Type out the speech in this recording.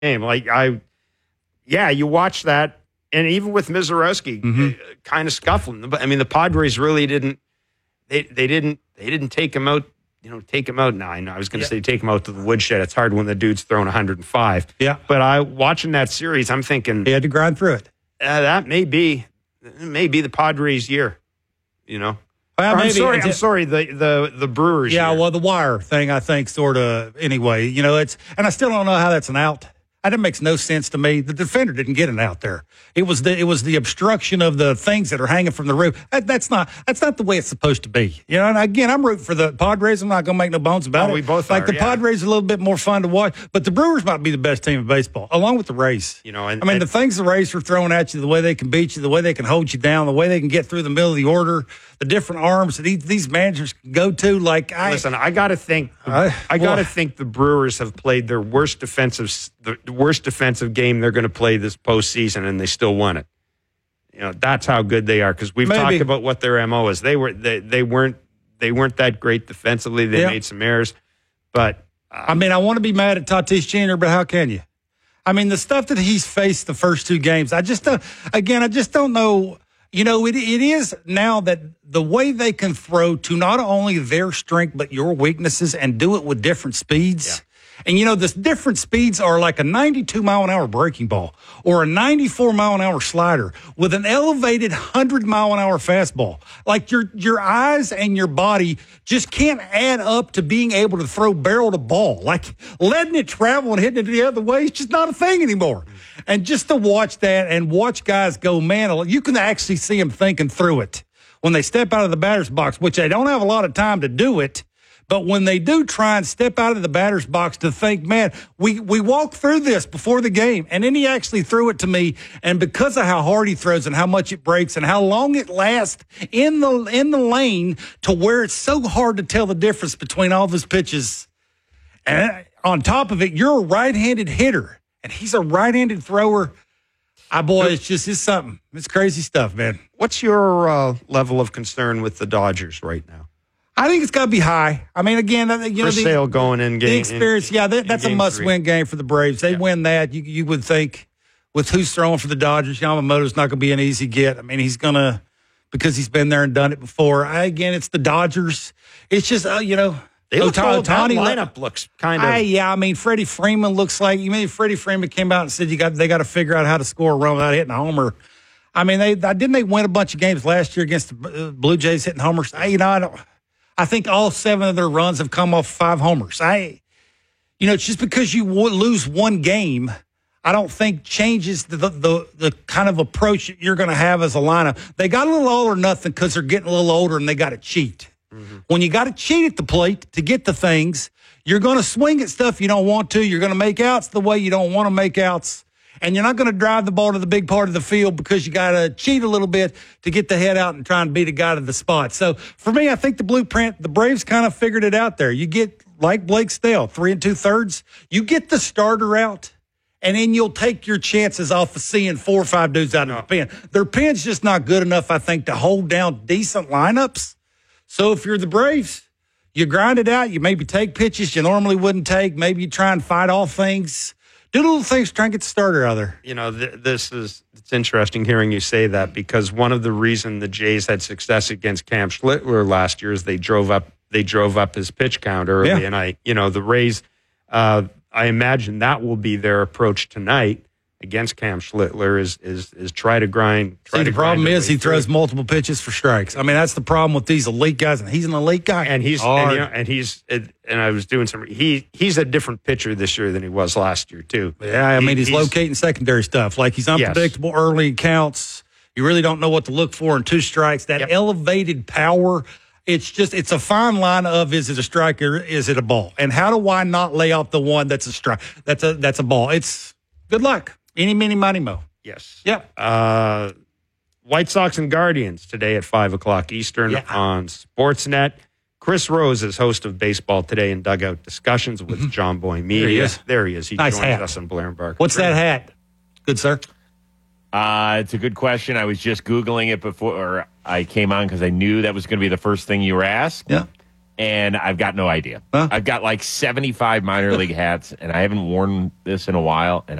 game. You watch that, and even with Mizorowski kind of scuffling. But I mean, the Padres really didn't. They didn't take him out. Take him out. Now, I was going to say take him out to the woodshed. It's hard when the dude's throwing 105. Yeah. But watching that series, I'm thinking he had to grind through it. That may be the Padres' year. Well, I'm sorry. The Brewers. Yeah. Year. Well, the wire thing, I think, sort of. Anyway, and I still don't know how that's an out. That makes no sense to me. The defender didn't get it out there. It was the obstruction of the things that are hanging from the roof. That's not the way it's supposed to be. And again, I'm rooting for the Padres. I'm not going to make no bones about it. We both the Padres are a little bit more fun to watch, but the Brewers might be the best team in baseball, along with the Rays. The things the Rays are throwing at you, the way they can beat you, the way they can hold you down, the way they can get through the middle of the order, the different arms that these managers can go to. Listen, I got to think. I got to think the Brewers have played their worst defensive game they're going to play this postseason, and they still won it. That's how good they are, because we've talked about what their MO is. They weren't that great defensively. They made some errors, but I want to be mad at Tatis Jr., but how can you? The stuff that he's faced the first two games, I just don't know. It is now that the way they can throw to not only their strength but your weaknesses and do it with different speeds. Yeah. And, the different speeds are like a 92-mile-an-hour breaking ball or a 94-mile-an-hour slider with an elevated 100-mile-an-hour fastball. Like your eyes and your body just can't add up to being able to throw barrel to ball. Like letting it travel and hitting it the other way is just not a thing anymore. And just to watch that and watch guys go, man, you can actually see them thinking through it when they step out of the batter's box, which they don't have a lot of time to do it. But when they do try and step out of the batter's box to think, man, we walked through this before the game. And then he actually threw it to me. And because of how hard he throws and how much it breaks and how long it lasts in the lane to where it's so hard to tell the difference between all of his pitches. And on top of it, you're a right-handed hitter. And he's a right-handed thrower. It's something. It's crazy stuff, man. What's your level of concern with the Dodgers right now? I think it's got to be high. For Sale going in game. The experience, that's a must-win game for the Braves. They win that. You would think with who's throwing for the Dodgers, Yamamoto's not going to be an easy get. He's going to, because he's been there and done it before. It's the Dodgers. It's just, They look that lineup looks kind of. Freddie Freeman looks like. Freddie Freeman came out and said they got to figure out how to score a run without hitting a homer. Didn't they win a bunch of games last year against the Blue Jays hitting homers? I think all 7 of their runs have come off 5 homers. It's just because you lose one game, I don't think changes the kind of approach that you're going to have as a lineup. They got a little all or nothing because they're getting a little older and they got to cheat. Mm-hmm. When you got to cheat at the plate to get the things, you're going to swing at stuff you don't want to. You're going to make outs the way you don't want to make outs. And you're not going to drive the ball to the big part of the field because you got to cheat a little bit to get the head out and try and beat a guy to the spot. So, for me, I think the blueprint, the Braves kind of figured it out there. You get, like Blake Snell, 3 2/3. You get the starter out, and then you'll take your chances off of seeing 4 or 5 dudes out of the pen. Their pen's just not good enough, I think, to hold down decent lineups. So, if you're the Braves, you grind it out. You maybe take pitches you normally wouldn't take. Maybe you try and fight off things. Do little things to try and get the starter out there. It's interesting hearing you say that, because one of the reasons the Jays had success against Cam Schlittler last year is they drove up his pitch count early. Yeah. And the Rays, I imagine that will be their approach tonight against Cam Schlittler is try to grind. The problem is he throws multiple pitches for strikes. That's the problem with these elite guys, and he's an elite guy. And I was doing he's a different pitcher this year than he was last year too. Yeah, he's locating secondary stuff. Like he's unpredictable early in counts. You really don't know what to look for in 2 strikes. That elevated power. It's a fine line of, is it a strike or is it a ball? And how do I not lay off the one that's a strike? That's a ball. It's good luck. Any, mini, money, mo. Yes. Yep. White Sox and Guardians today at 5:00 Eastern on Sportsnet. Chris Rose is host of Baseball Today in Dugout Discussions with John Boy Media. There he is. He nice joins hat. us in Blair and Barker. What's that hat? Good, sir. It's a good question. I was just Googling it before I came on because I knew that was going to be the first thing you were asked. Yeah. and I've got no idea. Huh? I've got like 75 minor league hats, and I haven't worn this in a while, and